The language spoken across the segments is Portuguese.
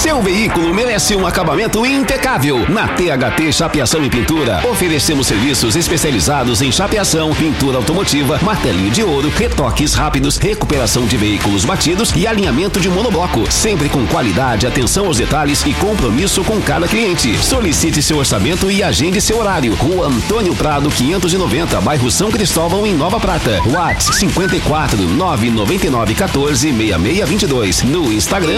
Seu veículo merece um acabamento impecável. Na THT Chapeação e Pintura, oferecemos serviços especializados em chapeação, pintura automotiva, martelinho de ouro, retoques rápidos, recuperação de veículos batidos e alinhamento de monobloco. Sempre com qualidade, atenção aos detalhes e compromisso com cada cliente. Solicite seu orçamento e agende seu horário. Rua Antônio Prado, 590, bairro São Cristóvão, em Nova Prata. WhatsApp 54 999 14 6622. No Instagram,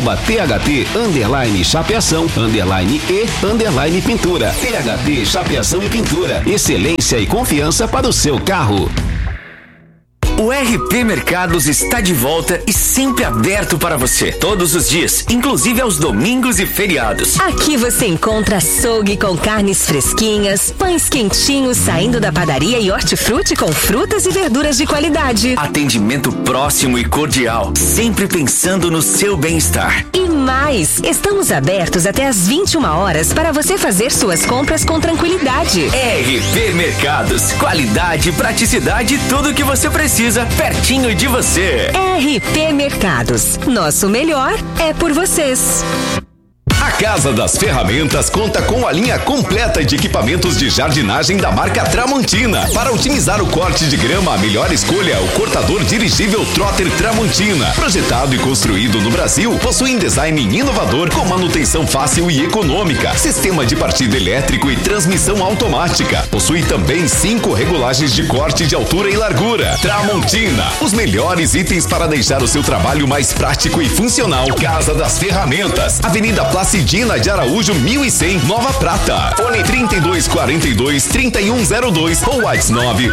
@THT_chapeação_e_pintura. THT Chapeação e Pintura. Excelência e confiança para o seu carro. O RP Mercados está de volta e sempre aberto para você, todos os dias, inclusive aos domingos e feriados. Aqui você encontra açougue com carnes fresquinhas, pães quentinhos saindo da padaria e hortifruti com frutas e verduras de qualidade. Atendimento próximo e cordial, sempre pensando no seu bem-estar. E mais, estamos abertos até às 21 horas para você fazer suas compras com tranquilidade. RP Mercados, qualidade, praticidade e tudo o que você precisa pertinho de você. RP Mercados, nosso melhor é por vocês. A Casa das Ferramentas conta com a linha completa de equipamentos de jardinagem da marca Tramontina. Para otimizar o corte de grama, a melhor escolha é o cortador dirigível Trotter Tramontina. Projetado e construído no Brasil, possui um design inovador com manutenção fácil e econômica, sistema de partida elétrico e transmissão automática. Possui também 5 regulagens de corte de altura e largura. Tramontina, os melhores itens para deixar o seu trabalho mais prático e funcional. Casa das Ferramentas, Avenida Placidina de Araújo, 1100, Nova Prata. Fone 3242-3102 ou WhatsApp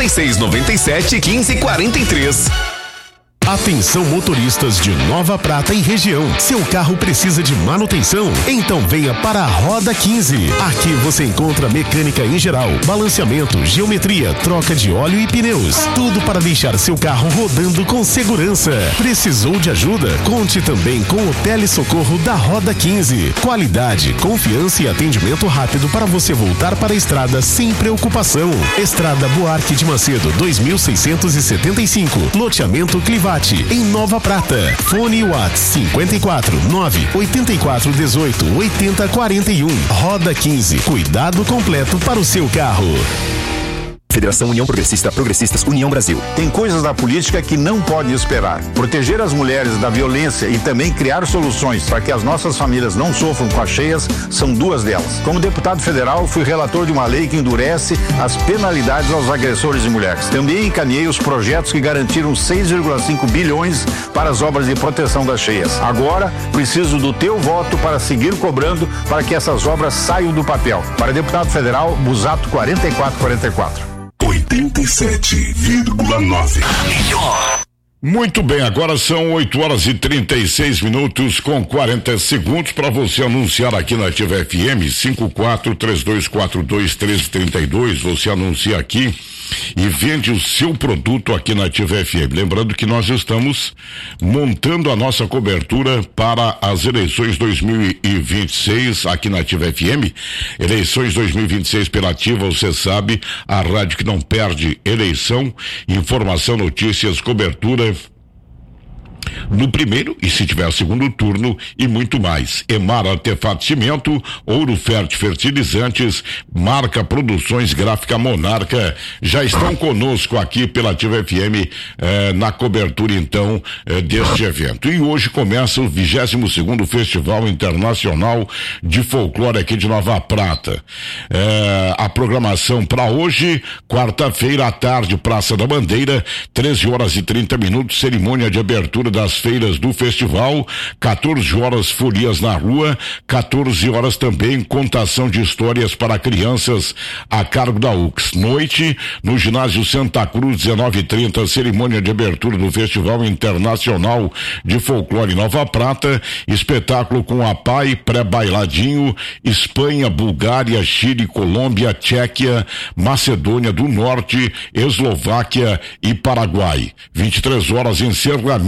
99697-1543. Atenção motoristas de Nova Prata e região. Seu carro precisa de manutenção? Então venha para a Roda 15. Aqui você encontra mecânica em geral, balanceamento, geometria, troca de óleo e pneus. Tudo para deixar seu carro rodando com segurança. Precisou de ajuda? Conte também com o telesocorro da Roda 15. Qualidade, confiança e atendimento rápido para você voltar para a estrada sem preocupação. Estrada Buarque de Macedo, 2675. Loteamento Clivate, em Nova Prata. Fone WhatsApp 54 9 84 18 80 41. Roda 15. Cuidado completo para o seu carro. Federação União Progressista, Progressistas União Brasil. Tem coisas da política que não podem esperar. Proteger as mulheres da violência e também criar soluções para que as nossas famílias não sofram com as cheias são duas delas. Como deputado federal, fui relator de uma lei que endurece as penalidades aos agressores de mulheres. Também encaminhei os projetos que garantiram 6,5 bilhões para as obras de proteção das cheias. Agora, preciso do teu voto para seguir cobrando para que essas obras saiam do papel. Para deputado federal, Busato 4444. 87,9. Muito bem, agora são 8h36 com 40 segundos para você anunciar aqui na Ativa FM 5432421332. Você anuncia aqui e vende o seu produto aqui na Ativa FM. Lembrando que nós estamos montando a nossa cobertura para as eleições 2026 aqui na Ativa FM. Eleições 2026 pela Ativa, você sabe, a rádio que não perde eleição, informação, notícias, cobertura no primeiro e se tiver segundo turno e muito mais. Emar Artefato Cimento, Ouro Fértil Fertilizantes, Marca Produções Gráfica Monarca, já estão conosco aqui pela Ativa FM na cobertura então deste evento. E hoje começa o 22º Festival Internacional de Folclore aqui de Nova Prata. A programação para hoje, quarta-feira à tarde, Praça da Bandeira, 13h30, cerimônia de abertura das feiras do festival, 14 horas folias na rua, 14 horas também contação de histórias para crianças a cargo da UX. Noite no ginásio Santa Cruz, 19h30, cerimônia de abertura do Festival Internacional de Folclore Nova Prata, espetáculo com a PAI, pré-bailadinho, Espanha, Bulgária, Chile, Colômbia, Tchequia, Macedônia do Norte, Eslováquia e Paraguai. 23 horas encerramento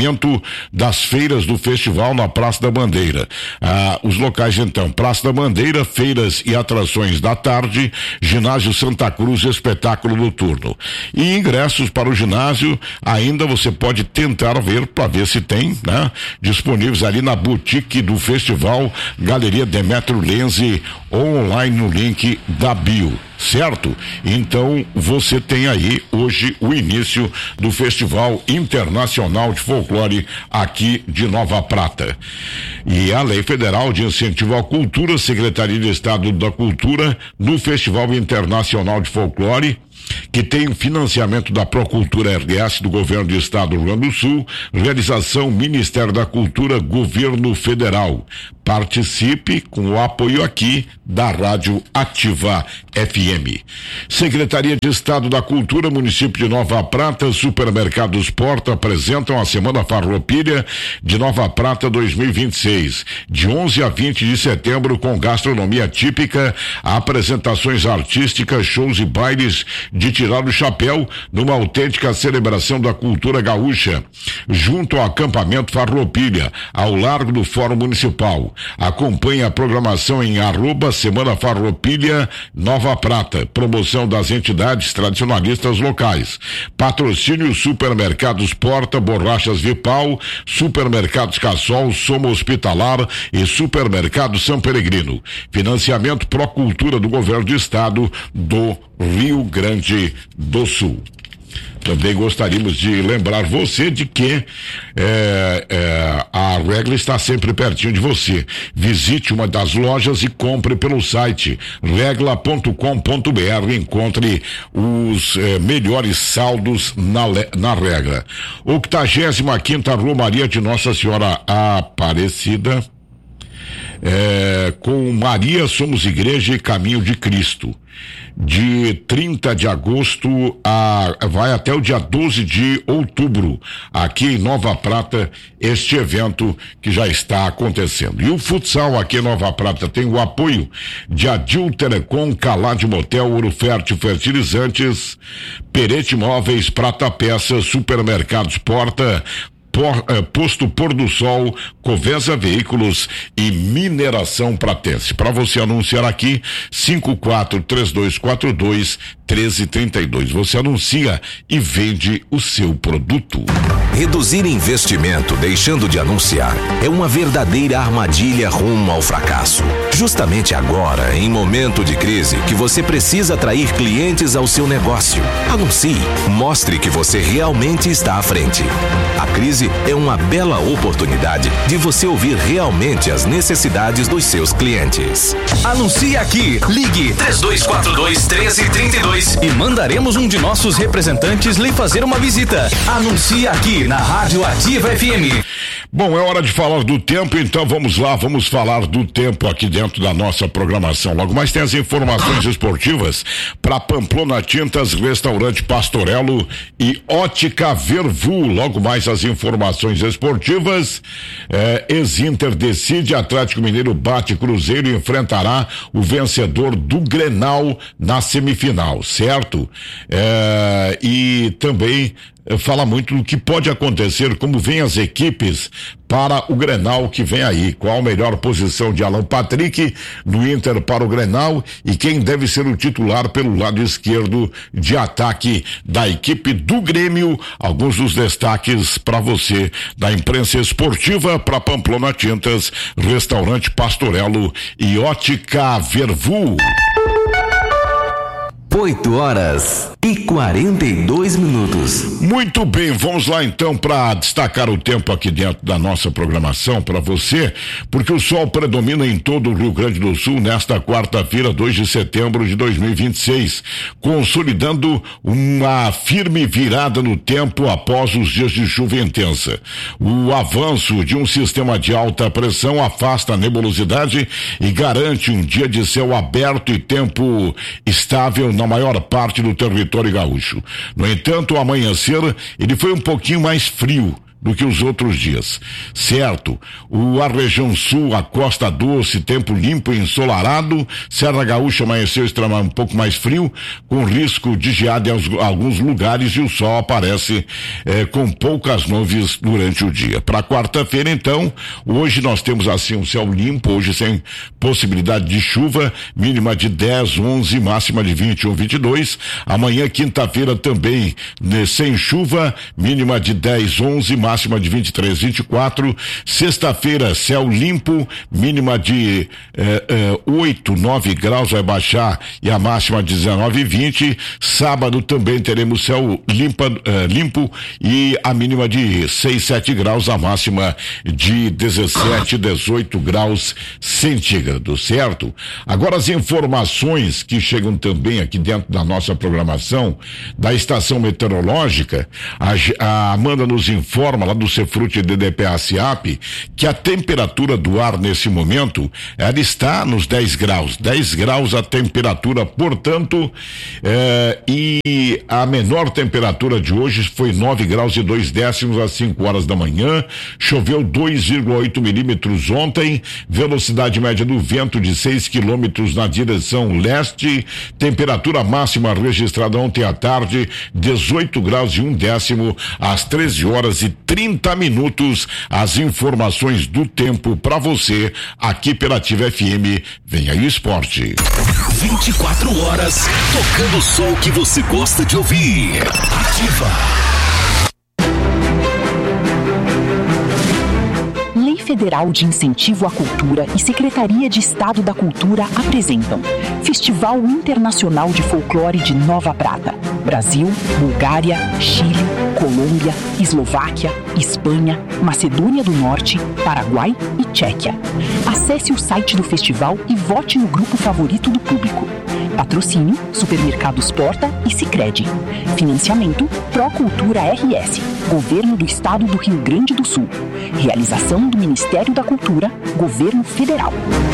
das feiras do festival na Praça da Bandeira. Os locais então, Praça da Bandeira, feiras e atrações da tarde, ginásio Santa Cruz, espetáculo noturno. E ingressos para o ginásio ainda você pode tentar ver para ver se tem, né? Disponíveis ali na boutique do festival, Galeria Demetrio Lenzi, ou online no link da bio, certo? Então você tem aí hoje o início do Festival Internacional de Folclore aqui de Nova Prata. E a Lei Federal de Incentivo à Cultura, Secretaria de Estado da Cultura, no Festival Internacional de Folclore, que tem o financiamento da Procultura RS do Governo do Estado do Rio Grande do Sul, realização Ministério da Cultura, Governo Federal. Participe com o apoio aqui da Rádio Ativa FM. Secretaria de Estado da Cultura, município de Nova Prata, Supermercados Porta apresentam a Semana Farroupilha de Nova Prata 2026, de 11 a 20 de setembro, com gastronomia típica, apresentações artísticas, shows e bailes de tirar o chapéu numa autêntica celebração da cultura gaúcha, junto ao acampamento Farroupilha, ao largo do Fórum Municipal. Acompanhe a programação em @Semana Farroupilha Nova Prata, promoção das entidades tradicionalistas locais. Patrocínio Supermercados Porta, Borrachas Vipal, Supermercados Cassol, Soma Hospitalar e Supermercado São Peregrino. Financiamento Procultura do Governo do Estado do Rio Grande do Sul. Também gostaríamos de lembrar você de que a Regla está sempre pertinho de você. Visite uma das lojas e compre pelo site regla.com.br. Encontre os melhores saldos na Regla. 85ª Romaria de Nossa Senhora Aparecida, com Maria Somos Igreja e Caminho de Cristo. De 30 de agosto vai até o dia 12 de outubro, aqui em Nova Prata, este evento que já está acontecendo. E o futsal aqui em Nova Prata tem o apoio de Adil Telecom, Calad Motel, Ouro Fértil Fertilizantes, Perete Móveis, Prata Peças, Supermercados Porta, Posto Pôr do Sol, Covesa Veículos e Mineração Pratense. Para você anunciar aqui, 543242-1332. Você anuncia e vende o seu produto. Reduzir investimento deixando de anunciar é uma verdadeira armadilha rumo ao fracasso. Justamente agora, em momento de crise, que você precisa atrair clientes ao seu negócio. Anuncie, mostre que você realmente está à frente. A crise é uma bela oportunidade de você ouvir realmente as necessidades dos seus clientes. Anuncie aqui. Ligue 3242-1332 e mandaremos um de nossos representantes lhe fazer uma visita. Anuncie aqui na Rádio Ativa FM. Bom, é hora de falar do tempo, então vamos lá, vamos falar do tempo aqui dentro da nossa programação. Logo mais tem as informações esportivas para Pamplona Tintas, Restaurante Pastorello e Ótica Vervu. Logo mais as informações esportivas. Ex-Inter decide, Atlético Mineiro bate Cruzeiro e enfrentará o vencedor do Grenal na semifinal, certo? E também fala muito do que pode acontecer, como vem as equipes para o Grenal que vem aí, qual a melhor posição de Alan Patrick no Inter para o Grenal e quem deve ser o titular pelo lado esquerdo de ataque da equipe do Grêmio. Alguns dos destaques para você da imprensa esportiva para Pamplona Tintas, Restaurante Pastorello e Ótica Vervu. 8h42. Muito bem, vamos lá então para destacar o tempo aqui dentro da nossa programação para você, porque o sol predomina em todo o Rio Grande do Sul nesta quarta-feira, 2 de setembro de 2026, consolidando uma firme virada no tempo após os dias de chuva intensa. O avanço de um sistema de alta pressão afasta a nebulosidade e garante um dia de céu aberto e tempo estável na maior parte do território gaúcho. No entanto, o amanhecer, ele foi um pouquinho mais frio, do que os outros dias, certo? A região sul, a Costa Doce, tempo limpo e ensolarado. Serra Gaúcha amanheceu um pouco mais frio, com risco de geada em alguns lugares, e o sol aparece com poucas nuvens durante o dia. Para quarta-feira, então, hoje nós temos assim um céu limpo, hoje sem possibilidade de chuva, mínima de 10, 11, máxima de 21, 22. Amanhã, quinta-feira, também sem chuva, mínima de 10, 11, máxima de 23, 24. Sexta-feira, céu limpo, mínima de 8, 9 graus, vai baixar, e a máxima 19, 20. Sábado também teremos céu limpo e a mínima de 6, 7 graus, a máxima de 17, 18 graus centígrados, certo? Agora as informações que chegam também aqui dentro da nossa programação da estação meteorológica. A Amanda nos informa lá do Cefrute DDPA-SIAP que a temperatura do ar nesse momento, ela está nos 10 graus a temperatura, portanto, e a menor temperatura de hoje foi 9 graus e 2 décimos às 5 horas da manhã. Choveu 2,8 milímetros ontem, velocidade média do vento de 6 quilômetros na direção leste, temperatura máxima registrada ontem à tarde 18 graus e 1 décimo às 13 horas e 30 minutos. As informações do tempo para você aqui pela Ativa FM. Vem aí o esporte. 24 horas tocando o som que você gosta de ouvir. Ativa. Lei Federal de Incentivo à Cultura e Secretaria de Estado da Cultura apresentam Festival Internacional de Folclore de Nova Prata. Brasil, Bulgária, Chile, Colômbia, Eslováquia, Espanha, Macedônia do Norte, Paraguai e Tchequia. Acesse o site do festival e vote no grupo favorito do público. Patrocínio, Supermercados Porta e Sicredi. Financiamento, Procultura RS, Governo do Estado do Rio Grande do Sul. Realização do Ministério da Cultura, Governo Federal.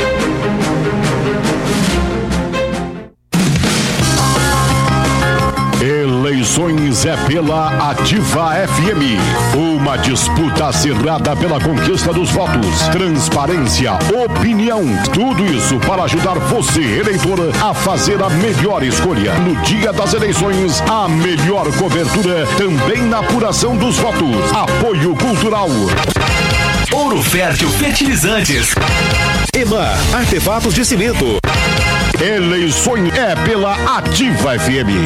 Eleições é pela Ativa FM. Uma disputa acirrada pela conquista dos votos. Transparência, opinião. Tudo isso para ajudar você, eleitor, a fazer a melhor escolha. No dia das eleições, a melhor cobertura também na apuração dos votos. Apoio Cultural. Ouro Fértil Fertilizantes. EMA, artefatos de cimento. Eleições é pela Ativa FM.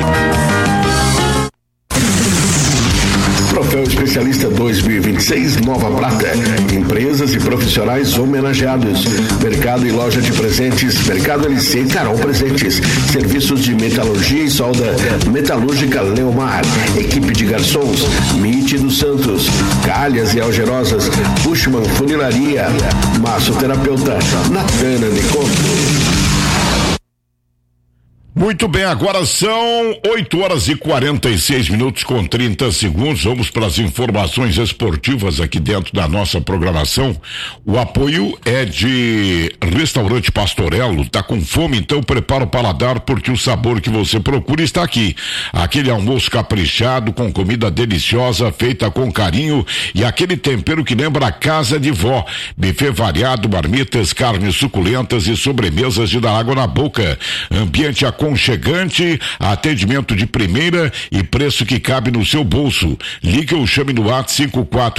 Troféu Especialista 2026 Nova Prata. Empresas e profissionais homenageados. Mercado e loja de presentes. Mercado LC Carol Presentes. Serviços de metalurgia e solda. Metalúrgica Leomar. Equipe de garçons. MIT dos Santos. Calhas e algerosas. Bushman Funilaria. Massoterapeuta Natana de Conto. Muito bem, agora são 8 horas e 46 minutos com 30 segundos. Vamos para as informações esportivas aqui dentro da nossa programação. O apoio é de Restaurante Pastorello. Tá com fome? Então prepara o paladar, porque o sabor que você procura está aqui. Aquele almoço caprichado, com comida deliciosa, feita com carinho e aquele tempero que lembra a casa de vó. Buffet variado, marmitas, carnes suculentas e sobremesas de dar água na boca. Ambiente aconchegante, atendimento de primeira e preço que cabe no seu bolso. Ligue ou chame no WhatsApp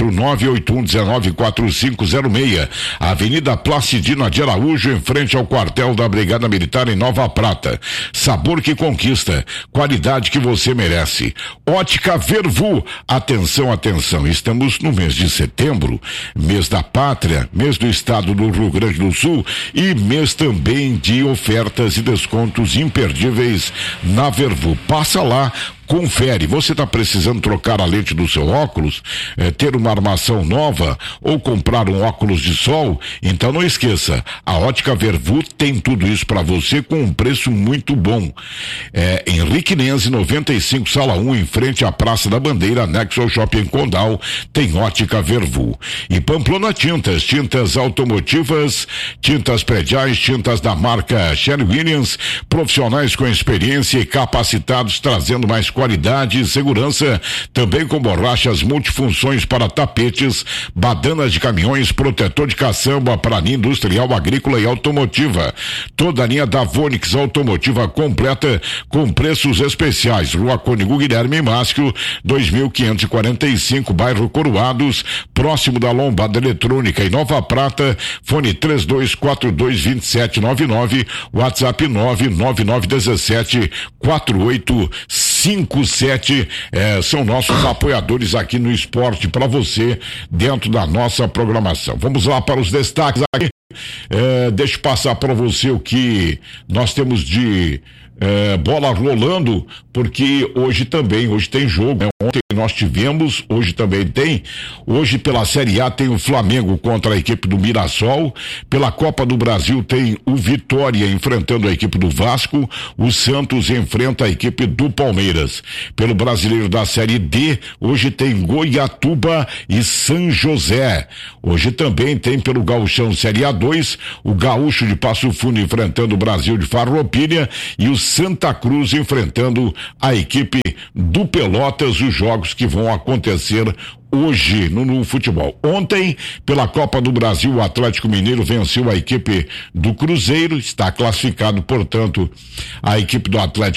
54981194506. Avenida Placidina de Araújo, em frente ao quartel da Brigada Militar em Nova Prata. Sabor que conquista, qualidade que você merece. Ótica Vervu. Atenção, atenção, estamos no mês de setembro, mês da pátria, mês do estado do Rio Grande do Sul e mês também de ofertas e descontos imperdíveis na Vervu. Passa lá, confere. Você está precisando trocar a lente do seu óculos, ter uma armação nova ou comprar um óculos de sol? Então não esqueça, a Ótica Vervu tem tudo isso para você com um preço muito bom. Henrique Nense 95, sala 1, em frente à Praça da Bandeira, anexo ao Shopping Condal, tem Ótica Vervu. E Pamplona Tintas, tintas automotivas, tintas prediais, tintas da marca Sherwin-Williams, profissionais com experiência e capacitados, trazendo mais qualidade e segurança, também com borrachas multifunções para tapetes, badanas de caminhões, protetor de caçamba para linha industrial, agrícola e automotiva. Toda a linha da Vonix Automotiva completa com preços especiais. Rua Cônigo Guilherme Máscio, 2545, bairro Coroados, próximo da Lombada Eletrônica em Nova Prata. Fone 32422799, WhatsApp 999174857. São nossos apoiadores aqui no esporte para você dentro da nossa programação. Vamos lá para os destaques aqui. Deixa eu passar para você o que nós temos de bola rolando, porque hoje tem jogo, né? Ontem nós tivemos, hoje também tem. Hoje pela Série A tem o Flamengo contra a equipe do Mirassol. Pela Copa do Brasil tem o Vitória enfrentando a equipe do Vasco. O Santos enfrenta a equipe do Palmeiras. Pelo Brasileiro da Série D, hoje tem Goiatuba e São José. Hoje também tem pelo Gauchão Série A2, o Gaúcho de Passo Fundo enfrentando o Brasil de Farroupilha e o Santa Cruz enfrentando a equipe do Pelotas, os jogos que vão acontecer hoje no futebol. Ontem, pela Copa do Brasil, o Atlético Mineiro venceu a equipe do Cruzeiro, está classificado, portanto, a equipe do Atlético